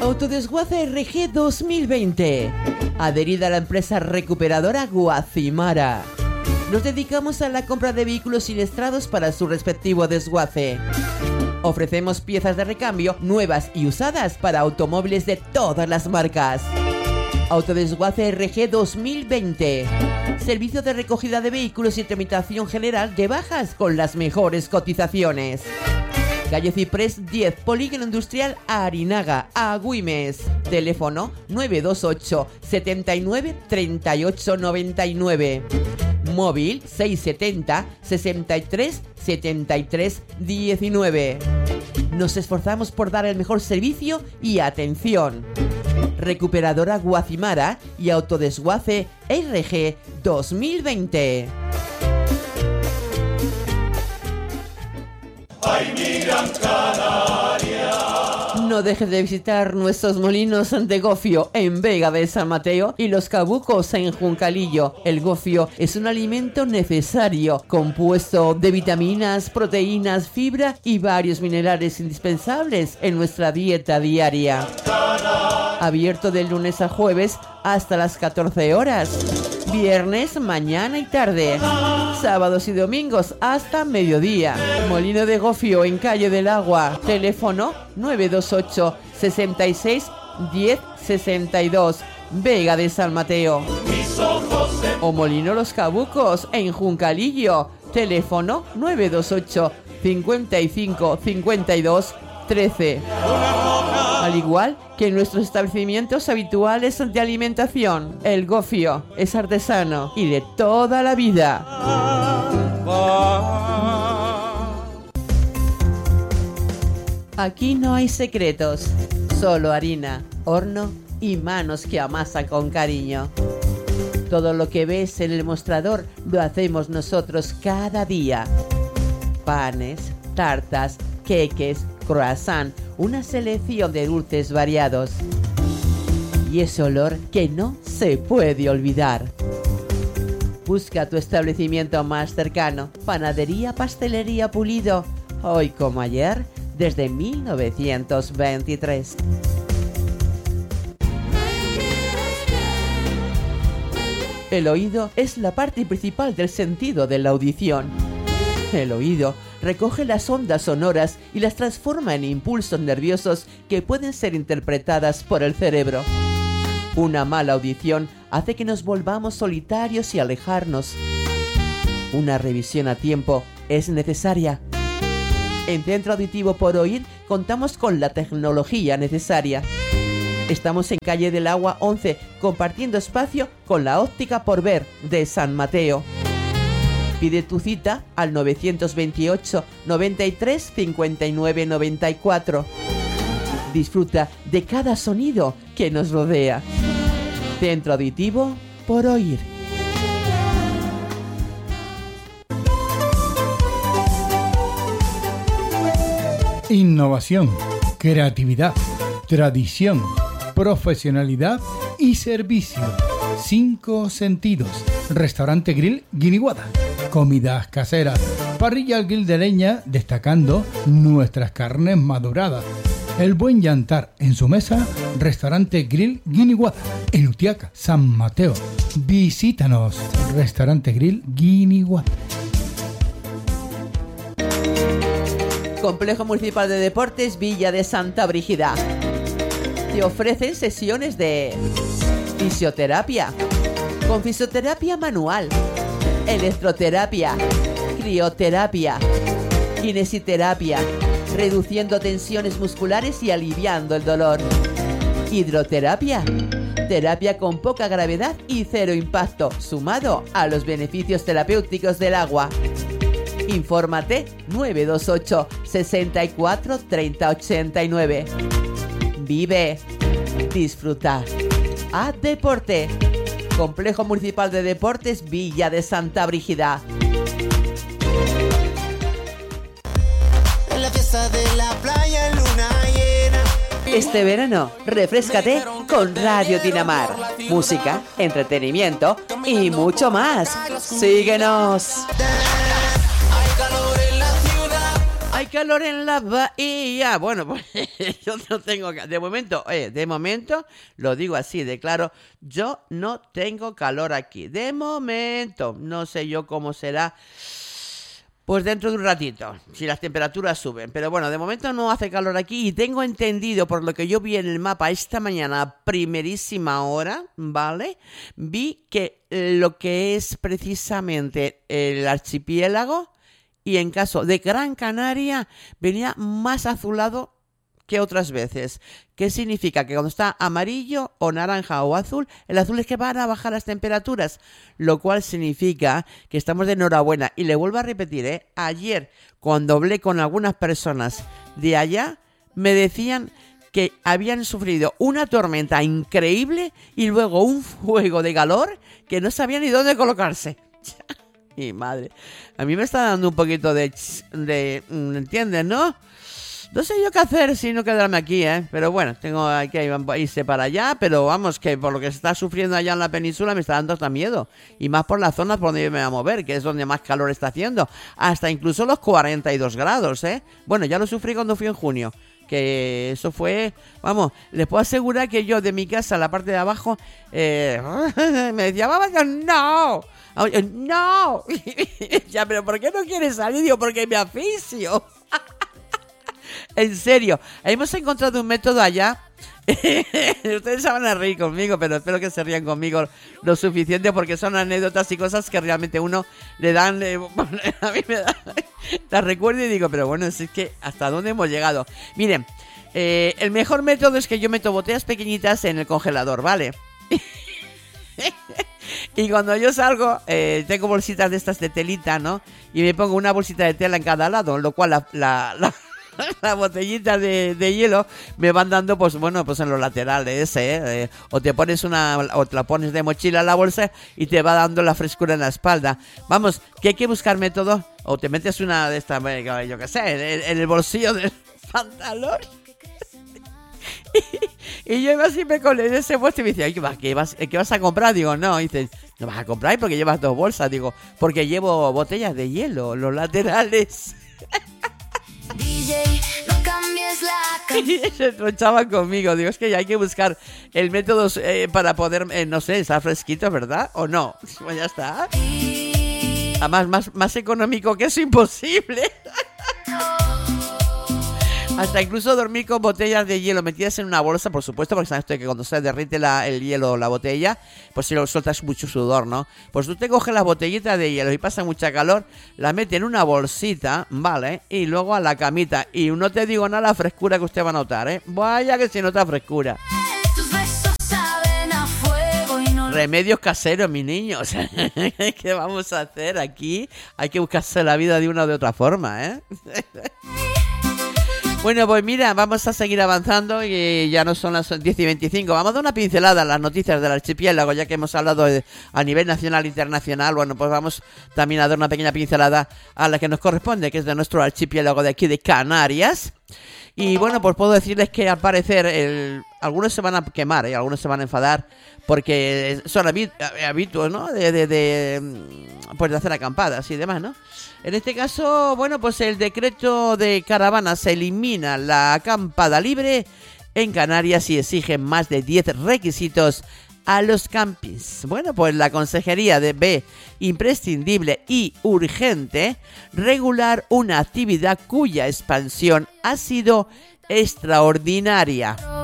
Autodesguace RG 2020. Adherida a la empresa recuperadora Guacimara. Nos dedicamos a la compra de vehículos siniestrados para su respectivo desguace. Ofrecemos piezas de recambio nuevas y usadas para automóviles de todas las marcas. Autodesguace RG 2020. Servicio de recogida de vehículos y tramitación general de bajas con las mejores cotizaciones. Calle Ciprés 10, Polígono Industrial Arinaga, Agüimes. Teléfono 928 79 38 99. Móvil 670 63 73 19. Nos esforzamos por dar el mejor servicio y atención. Recuperadora Guacimara y Autodesguace RG 2020. ¡Ay, mi Gran Canaria! No dejes de visitar nuestros molinos de gofio en Vega de San Mateo y los cabucos en Juncalillo. El gofio es un alimento necesario, compuesto de vitaminas, proteínas, fibra y varios minerales indispensables en nuestra dieta diaria. Abierto de lunes a jueves hasta las 14 horas. Viernes, mañana y tarde. Sábados y domingos hasta mediodía. Molino de gofio en Calle del Agua. Teléfono 928 66 10 62. Vega de San Mateo. O Molino Los Cabucos en Juncalillo. Teléfono 928 55 52 13. Al igual que en nuestros establecimientos habituales de alimentación, el gofio es artesano y de toda la vida. Aquí no hay secretos, solo harina, horno y manos que amasan con cariño. Todo lo que ves en el mostrador lo hacemos nosotros cada día. Panes, tartas, queques, croissant, una selección de dulces variados. Y ese olor que no se puede olvidar. Busca tu establecimiento más cercano. Panadería Pastelería Pulido. Hoy como ayer, desde 1923. El oído es la parte principal del sentido de la audición. El oído recoge las ondas sonoras y las transforma en impulsos nerviosos que pueden ser interpretadas por el cerebro. Una mala audición hace que nos volvamos solitarios y alejarnos. Una revisión a tiempo es necesaria. En Centro Auditivo Por Oír contamos con la tecnología necesaria. Estamos en Calle del Agua 11, compartiendo espacio con la Óptica Por Ver de San Mateo. Pide tu cita al 928 93 59 94. Disfruta de cada sonido que nos rodea. Centro Auditivo Por Oír. Innovación, creatividad, tradición, profesionalidad y servicio. 5 sentidos. Restaurante Grill Guiniguada. Comidas caseras. Parrilla al grill de leña, destacando nuestras carnes maduradas. El buen yantar en su mesa. Restaurante Grill Guiniguada. En Utiaca, San Mateo. Visítanos. Restaurante Grill Guiniguada. Complejo Municipal de Deportes Villa de Santa Brígida. Te ofrecen sesiones de fisioterapia, con fisioterapia manual, electroterapia, crioterapia, kinesiterapia, reduciendo tensiones musculares y aliviando el dolor. Hidroterapia, terapia con poca gravedad y cero impacto, sumado a los beneficios terapéuticos del agua. Infórmate 928 64 30 89. Vive, disfruta, haz deporte. Complejo Municipal de Deportes Villa de Santa Brígida. En la fiesta de la playa luna llena. Este verano, refréscate con Radio Dinamar. Música, entretenimiento y mucho más. Síguenos. Hay calor en la ciudad. Hay Hay calor en la bahía. Bueno, pues yo no tengo... De momento, lo digo así de claro, yo no tengo calor aquí. De momento, no sé yo cómo será, pues dentro de un ratito, si las temperaturas suben. Pero bueno, de momento no hace calor aquí y tengo entendido, por lo que yo vi en el mapa esta mañana a primerísima hora, ¿vale? Vi que lo que es precisamente el archipiélago y en caso de Gran Canaria venía más azulado que otras veces. ¿Qué significa? Que cuando está amarillo o naranja o azul, el azul es que van a bajar las temperaturas, lo cual significa que estamos de enhorabuena. Y le vuelvo a repetir, ayer cuando hablé con algunas personas de allá, me decían que habían sufrido una tormenta increíble y luego un fuego de calor que no sabían ni dónde colocarse. Mi madre, a mí me está dando un poquito de ¿entiendes, no? No sé yo qué hacer si no quedarme aquí, pero bueno, tengo que irse para allá, pero vamos, que por lo que se está sufriendo allá en la península me está dando hasta miedo, y más por las zonas por donde yo me voy a mover, que es donde más calor está haciendo, hasta incluso los 42 grados, Bueno, ya lo sufrí cuando fui en junio, que eso fue, vamos, les puedo asegurar que yo de mi casa, la parte de abajo, me decía, vamos, no, ya, pero ¿por qué no quieres salir? Digo, porque me asfixio. En serio, hemos encontrado un método allá. Ustedes se van a reír conmigo, pero espero que se rían conmigo lo suficiente, porque son anécdotas y cosas que realmente uno le dan, a mí me da, las recuerdo y digo, pero bueno, es que hasta dónde hemos llegado. Miren, el mejor método es que yo meto botellas pequeñitas en el congelador, ¿vale? Y cuando yo salgo, tengo bolsitas de estas de telita, ¿no? Y me pongo una bolsita de tela en cada lado, lo cual las botellitas de hielo me van dando, pues bueno, pues en los laterales, o te pones o te la pones de mochila en la bolsa y te va dando la frescura en la espalda. Vamos, que hay que buscar métodos, o te metes una de estas, yo qué sé, en el bolsillo del pantalón. Y yo iba siempre con ese puesto y me decía, ¿qué vas a comprar? Digo, no, y dice, no vas a comprar porque llevas 2 bolsas. Digo, porque llevo botellas de hielo, los laterales. DJ, no cambies la canción. Y se tronchaba conmigo. Digo, es que ya hay que buscar el método para poder, no sé, estar fresquito, ¿verdad? ¿O no? Pues ya está. Además, más económico que eso, imposible. Hasta incluso dormir con botellas de hielo metidas en una bolsa, por supuesto, porque sabes que cuando se derrite el hielo o la botella, pues si lo sueltas mucho sudor, ¿no? Pues tú te coges las botellitas de hielo y pasa mucha calor, la metes en una bolsita, ¿vale? Y luego a la camita. Y no te digo nada la frescura que usted va a notar, Vaya que se nota frescura. Remedios caseros, mis niños. ¿Qué vamos a hacer aquí? Hay que buscarse la vida de una o de otra forma, Bueno, pues mira, vamos a seguir avanzando y ya no son las 10:25. Vamos a dar una pincelada a las noticias del archipiélago, ya que hemos hablado a nivel nacional e internacional. Bueno, pues vamos también a dar una pequeña pincelada a la que nos corresponde, que es de nuestro archipiélago de aquí de Canarias. Y bueno, pues puedo decirles que al parecer algunos se van a quemar, algunos se van a enfadar, porque son hábitos, ¿no? Pues de hacer acampadas y demás, ¿no? En este caso, bueno, pues el decreto de caravanas elimina la acampada libre en Canarias y exige más de 10 requisitos a los campings. Bueno, pues la consejería ve imprescindible y urgente regular una actividad cuya expansión ha sido extraordinaria.